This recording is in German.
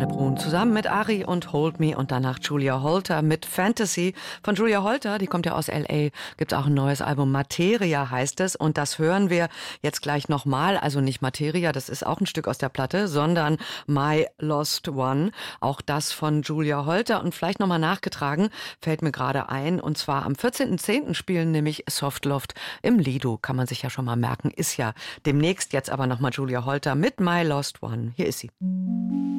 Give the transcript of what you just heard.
Susanne Brun zusammen mit Ari und Hold Me und danach Julia Holter mit Fantasy. Von Julia Holter, die kommt ja aus L.A., gibt es auch ein neues Album, Materia heißt es, und das hören wir jetzt gleich nochmal, also nicht Materia, das ist auch ein Stück aus der Platte, sondern My Lost One, auch das von Julia Holter, und vielleicht nochmal nachgetragen, fällt mir gerade ein, und zwar am 14.10. spielen nämlich Softloft im Lido, kann man sich ja schon mal merken, ist ja demnächst. Jetzt aber nochmal Julia Holter mit My Lost One. Hier ist sie.